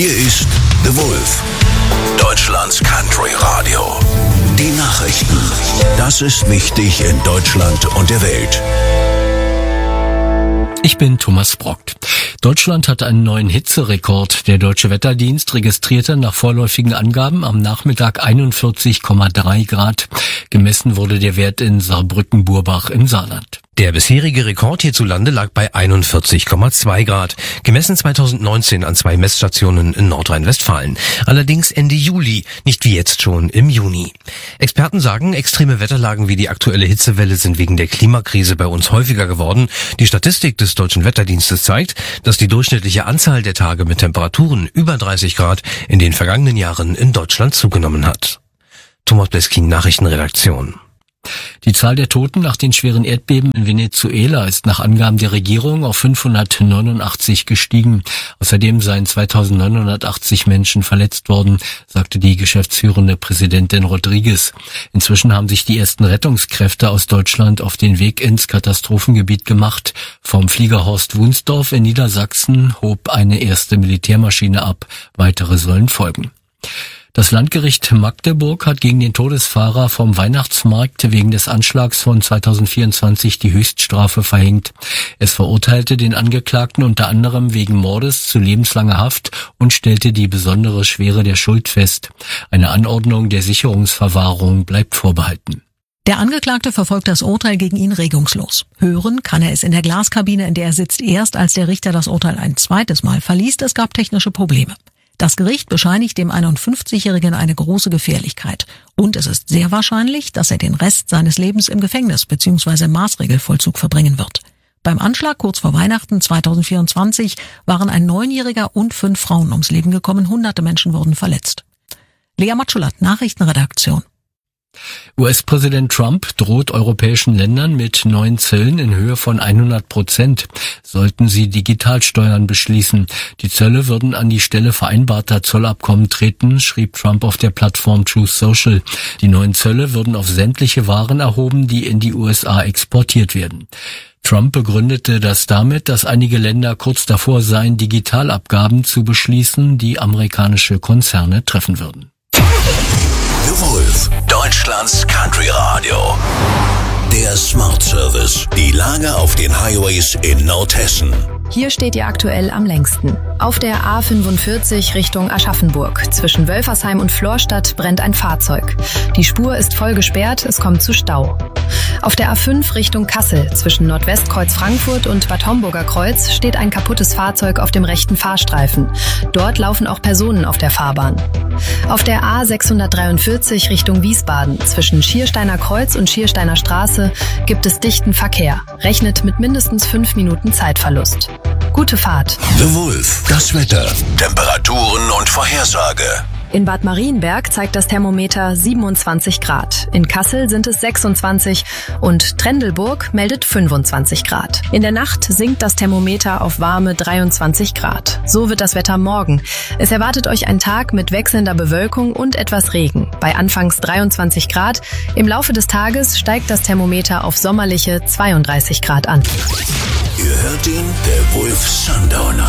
Hier ist The Wolf, Deutschlands Country Radio. Die Nachrichten. Das ist wichtig in Deutschland und der Welt. Ich bin Thomas Brockt. Deutschland hat einen neuen Hitzerekord. Der Deutsche Wetterdienst registrierte nach vorläufigen Angaben am Nachmittag 41,3 Grad. Gemessen wurde der Wert in Saarbrücken-Burbach im Saarland. Der bisherige Rekord hierzulande lag bei 41,2 Grad, gemessen 2019 an 2 Messstationen in Nordrhein-Westfalen. Allerdings Ende Juli, nicht wie jetzt schon im Juni. Experten sagen, extreme Wetterlagen wie die aktuelle Hitzewelle sind wegen der Klimakrise bei uns häufiger geworden. Die Statistik des Deutschen Wetterdienstes zeigt, dass die durchschnittliche Anzahl der Tage mit Temperaturen über 30 Grad in den vergangenen Jahren in Deutschland zugenommen hat. Thomas Bleskin, Nachrichtenredaktion. Die Zahl der Toten nach den schweren Erdbeben in Venezuela ist nach Angaben der Regierung auf 589 gestiegen. Außerdem seien 2980 Menschen verletzt worden, sagte die geschäftsführende Präsidentin Rodriguez. Inzwischen haben sich die ersten Rettungskräfte aus Deutschland auf den Weg ins Katastrophengebiet gemacht. Vom Flieger Horst Wunsdorf in Niedersachsen hob eine erste Militärmaschine ab. Weitere sollen folgen. Das Landgericht Magdeburg hat gegen den Todesfahrer vom Weihnachtsmarkt wegen des Anschlags von 2024 die Höchststrafe verhängt. Es verurteilte den Angeklagten unter anderem wegen Mordes zu lebenslanger Haft und stellte die besondere Schwere der Schuld fest. Eine Anordnung der Sicherungsverwahrung bleibt vorbehalten. Der Angeklagte verfolgt das Urteil gegen ihn regungslos. Hören kann er es in der Glaskabine, in der er sitzt, erst als der Richter das Urteil ein zweites Mal verliest. Es gab technische Probleme. Das Gericht bescheinigt dem 51-Jährigen eine große Gefährlichkeit. Und es ist sehr wahrscheinlich, dass er den Rest seines Lebens im Gefängnis bzw. im Maßregelvollzug verbringen wird. Beim Anschlag kurz vor Weihnachten 2024 waren ein 9-Jähriger und 5 Frauen ums Leben gekommen. Hunderte Menschen wurden verletzt. Lea Matschulat, Nachrichtenredaktion. US-Präsident Trump droht europäischen Ländern mit neuen Zöllen in Höhe von 100%, sollten sie Digitalsteuern beschließen. Die Zölle würden an die Stelle vereinbarter Zollabkommen treten, schrieb Trump auf der Plattform Truth Social. Die neuen Zölle würden auf sämtliche Waren erhoben, die in die USA exportiert werden. Trump begründete das damit, dass einige Länder kurz davor seien, Digitalabgaben zu beschließen, die amerikanische Konzerne treffen würden. The Wolf, Deutschlands Country Radio. Der Smart Service. Die Lage auf den Highways in Nordhessen. Hier steht ihr aktuell am längsten. Auf der A45 Richtung Aschaffenburg. Zwischen Wölfersheim und Florstadt brennt ein Fahrzeug. Die Spur ist voll gesperrt, es kommt zu Stau. Auf der A5 Richtung Kassel. Zwischen Nordwestkreuz Frankfurt und Bad Homburger Kreuz steht ein kaputtes Fahrzeug auf dem rechten Fahrstreifen. Dort laufen auch Personen auf der Fahrbahn. Auf der A643 Richtung Wiesbaden. Zwischen Schiersteiner Kreuz und Schiersteiner Straße gibt es dichten Verkehr. Rechnet mit mindestens 5 Minuten Zeitverlust. Gute Fahrt. The Wolf, das Wetter, Temperaturen und Vorhersage. In Bad Marienberg zeigt das Thermometer 27 Grad. In Kassel sind es 26 und Trendelburg meldet 25 Grad. In der Nacht sinkt das Thermometer auf warme 23 Grad. So wird das Wetter morgen. Es erwartet euch ein Tag mit wechselnder Bewölkung und etwas Regen. Bei anfangs 23 Grad. Im Laufe des Tages steigt das Thermometer auf sommerliche 32 Grad an. Ihr hört ihn, der Wolf Sundowner.